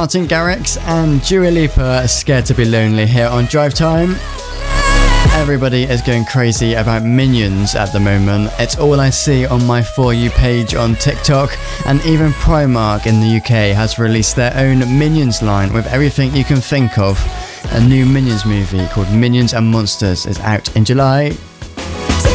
Martin Garrix and Dua Lipa, Scared to Be Lonely, here on Drive Time. Everybody is going crazy about Minions at the moment. It's all I see on my For You page on TikTok, and even Primark in the UK has released their own Minions line with everything you can think of. A new Minions movie called Minions and Monsters is out in July.